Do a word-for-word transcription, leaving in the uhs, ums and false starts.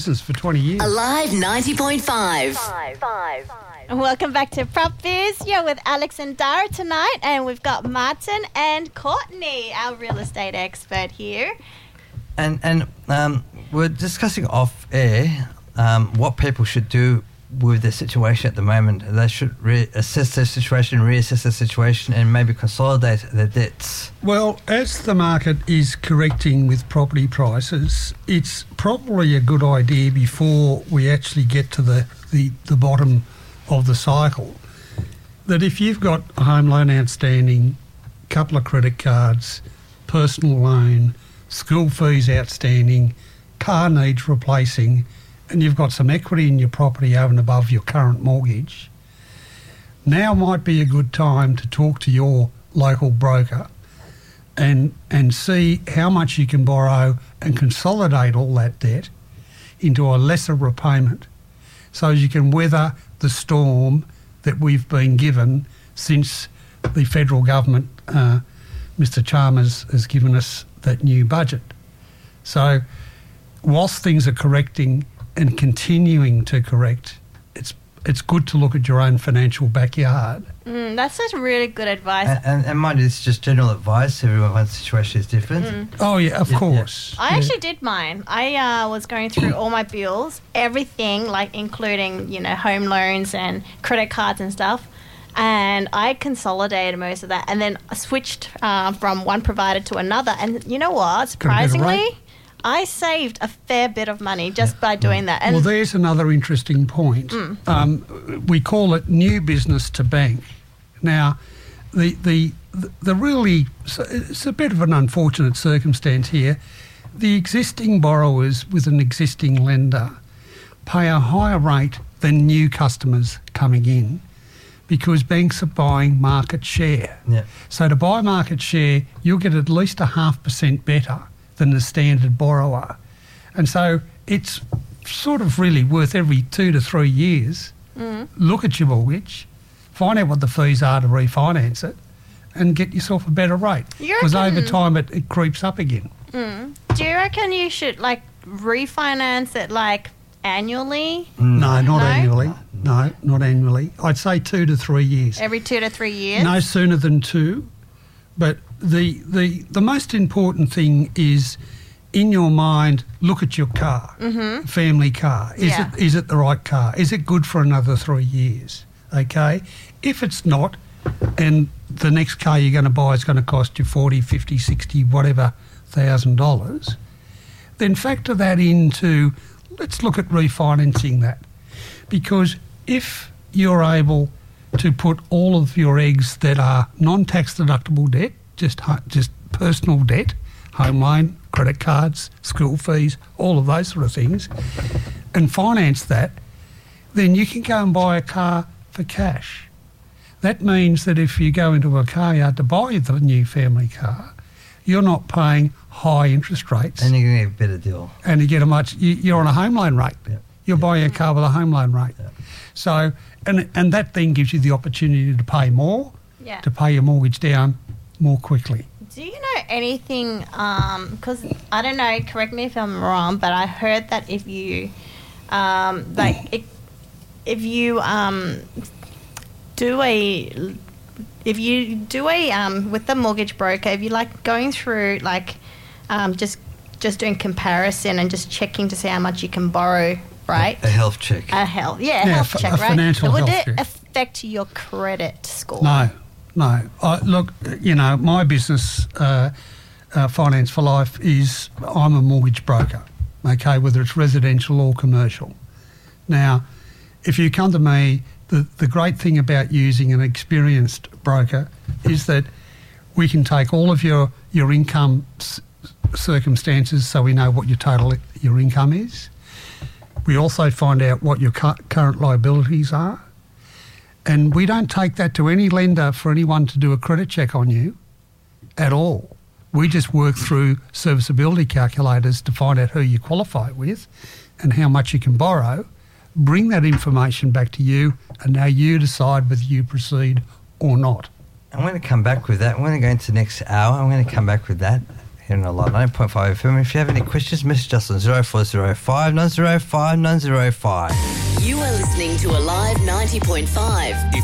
business for twenty years. Alive ninety point five. Welcome back to Prop Biz. You're with Alex and Dara tonight, and we've got Martin and Courtney, our real estate expert here. And and um, we're discussing off air um, what people should do with their situation at the moment. They should re- assess their situation, reassess their situation, and maybe consolidate their debts. Well, as the market is correcting with property prices, it's probably a good idea before we actually get to the, the, the bottom of the cycle that if you've got a home loan outstanding, couple of credit cards, personal loan, school fees outstanding, car needs replacing, and you've got some equity in your property over and above your current mortgage, now might be a good time to talk to your local broker and and see how much you can borrow and consolidate all that debt into a lesser repayment so you can weather the storm that we've been given since the federal government, uh, Mister Chalmers, has given us that new budget. So whilst things are correcting and continuing to correct, it's it's good to look at your own financial backyard. Mm, that's such really good advice. And, and, and mind you, it's just general advice. Everyone's situation is different. Mm. Oh, yeah, of Yeah, course. I Yeah. actually did mine. I uh, was going through all my bills, everything, like including, you know, home loans and credit cards and stuff. And I consolidated most of that and then switched uh, from one provider to another. And you know what? Surprisingly, rate? I saved a fair bit of money just by doing that. And Well, there's another interesting point. Mm. Um, we call it new business to bank. Now, the the the really, it's a bit of an unfortunate circumstance here. The existing borrowers with an existing lender pay a higher rate than new customers coming in because banks are buying market share. Yeah. So to buy market share, you'll get at least a half percent better than the standard borrower. And so it's sort of really worth every two to three years, Mm. look at your mortgage, find out what the fees are to refinance it and get yourself a better rate. You Because over reckon- time it, it creeps up again. Mm. Do you reckon you should, like, refinance it, like, annually? No, not No? annually. No, not annually. I'd say two to three years. Every two to three years? No sooner than two. But the the the most important thing is, in your mind, look at your car, Mm-hmm. family car. Is Yeah. it is it the right car? Is it good for another three years? Okay. If it's not, and the next car you're going to buy is going to cost you forty, fifty, sixty, whatever thousand dollars, then factor that into, let's look at refinancing that. Because if you're able to put all of your eggs that are non-tax deductible debt, just hu- just personal debt, home loan, credit cards, school fees, all of those sort of things, and finance that, then you can go and buy a car for cash. That means that if you go into a car yard to buy the new family car, you're not paying high interest rates, And you're going to get a better deal. and you get a much. You, you're on a home loan rate. Yeah. You're buying a car with a home loan rate. Yeah. So, and and that then gives you the opportunity to pay more, Yeah. to pay your mortgage down more quickly. Do you know anything, because I don't know, correct me if I'm wrong, but I heard that if you, um, like, if, if you um, do a, if you do a, um, with the mortgage broker, if you like going through, like, um, just just doing comparison and just checking to see how much you can borrow, right? A health check. A health, yeah, a Yeah, health f- check, a right? financial Would health it check. affect your credit score? No, no. I, look, you know, my business, uh, uh, Finance for Life, is I'm a mortgage broker, okay, whether it's residential or commercial. Now, if you come to me, the, the great thing about using an experienced broker is that we can take all of your, your income s- circumstances so we know what your total your income is. We also find out what your cu- current liabilities are. And we don't take that to any lender for anyone to do a credit check on you at all. We just work through serviceability calculators to find out who you qualify with and how much you can borrow, bring that information back to you, and now you decide whether you proceed or not. I'm going to come back with that. I'm going to go into the next hour. I'm going to come back with that. here in Alive ninety point five F M. If you have any questions, message us on zero four zero five nine zero five nine zero five. You are listening to Alive ninety point five.